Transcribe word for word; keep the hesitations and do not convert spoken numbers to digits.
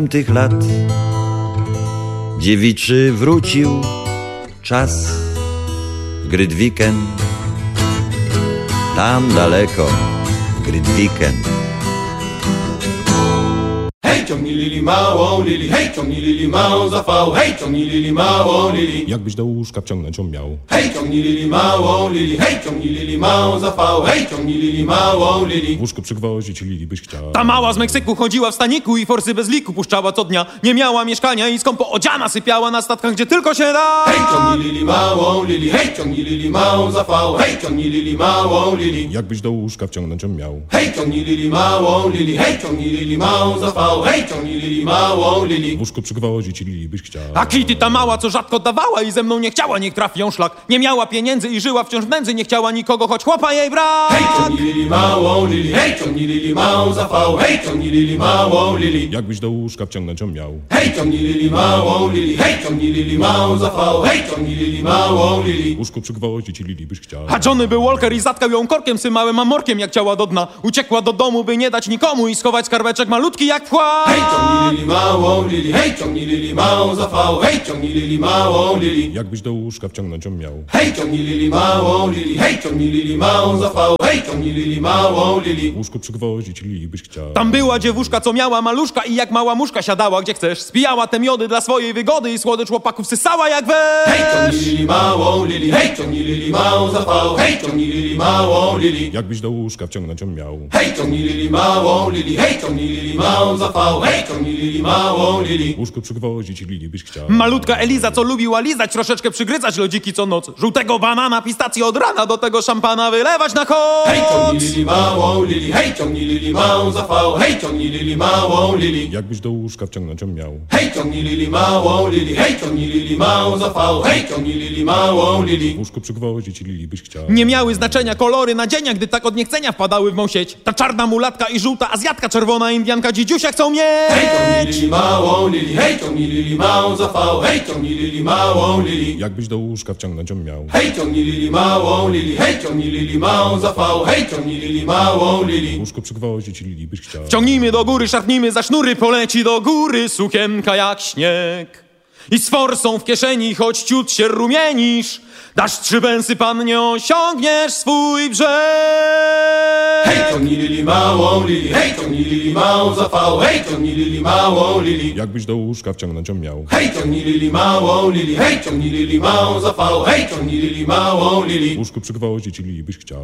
Tych lat dziewiczy wrócił czas Grydviken, tam daleko Grydviken. Hej, ciągnij lili małą lili, hej, ciągnij lili małą za fał, hej, ciągnij lili małą lili. Jakbyś do łóżka wciągnąć ją miał. Hej, ciągnij lili małą lili, hej, ciągnij lili małą za fał, hej, ciągnij lili małą lili. W łóżku przygwoździć lili byś chciał. Ta mała z Meksyku chodziła w staniku i forsy bez liku puszczała co dnia. Nie miała mieszkania i skąpo odziana sypiała na statkach, gdzie tylko się da. Hej, ciągnij lili małą lili, hej, ciągnij lili małą za fał, hej, ciągnij lili małą lili. Jakbyś do łóżka wciągnąć ją miał. Hej, ciągnij lili małą lili, hej, ciągnij lili małą za fał, hej, ciągnij lili małą lili. W łóżku przygwoździć lili byś chciał. A Kitty ta mała, co rzadko dawała i ze mną nie chciała, niech trafi ją szlak. Nie miała pieniędzy i żyła wciąż w nędzy, nie chciała nikogo, choć chłopa jej brak. Hej, ciągnij lili małą lili, hej, ciągnij lili małą za fał, hej, ciągnij lili małą lili. Jakbyś do łóżka wciągnąć ją miał. Hej, ciągnij lili małą lili, hej, ciągnij lili małą za fał, hej, ciągnij lili małą lili. W łóżku przygwoździć lili byś chciał. A Johnny był Walker i zatkał ją korkiem symałym amorkiem, jak ciała do dna. Uciekła do domu, by nie dać nikomu i schować skarbeczek malutki jak wchład. Hej, ciągnij lili małą lili, hej, ciągnij lili małą za fał, hej, ciągnij lili małą lili. Jakbyś do łóżka wciągnąć ją miał. Hej, ciągnij lili małą lili, hej, ciągnij lili małą za fał, hej, ciągnij lili małą lili. W łóżku przygwoździć lili byś chciał. Tam była dziewuszka, co miała maluszka i jak mała muszka siadała, gdzie chcesz. Spijała te miody dla swojej wygody i słodycz chłopaków sysała jak wesz. Hej, ciągnij lili małą lili, hej, ciągnij lili małą za fał, hej, ciągnij lili małą lili. Jakbyś do łóżka wciągnąć ją miał. Hej, ciągnij lili małą lili, hej, ciągnij lili małą za fał, hej, ciągnij lili małą lili. W łóżku przygwoździć lili byś chciał. Malutka Eliza, co lubiła lizać, troszeczkę przygryzać lodziki co noc. Żółtego banana, pistację od rana, do tego szampana wylewać na koc. Hej, ciągnij lili małą lili, hej, ciągnij lili małą za fał, hej, ciągnij lili małą lili. Jakbyś do łóżka wciągnąć ją miał. Hej, ciągnij lili małą lili, hej, ciągnij lili małą za fał, hej, ciągnij lili małą W lili. łóżku przygwoździć lili byś chciał. Nie miały znaczenia kolory nadzienia, gdy tak od niechcenia wpadały w mą sieć. Ta czarna mulatka i żółta azjatka, czerwona indianka, dzidziusia chcą mieć. Hej, ciągnij lili małą lili, hej, ciągnij lili małą za fał, hej, ciągnij lili małą lili. Jakbyś do łóżka wciągnąć ją miał. Hej, ciągnij lili małą lili, hej, ciągnij lili małą za fał, hej, ciągnij lili małą W lili. łóżku przygwoździć lili byś chciał. Ciągnijmy do góry, szarpnijmy za sznury, poleci do góry sukienka jak śnieg. I z forsą w kieszeni, choć ciut się rumienisz, dasz trzy pensy, pannie, osiągniesz swój brzeg. Hej, ciągnij lili małą lili, hej, ciągnij lili małą za fał, hej, ciągnij lili małą lili. Jakbyś do łóżka wciągnąć ją miał. Hej, ciągnij lili małą lili, hej, ciągnij lili małą za fał, hej, ciągnij lili małą lili. W łóżku przygwoździć lili byś chciał.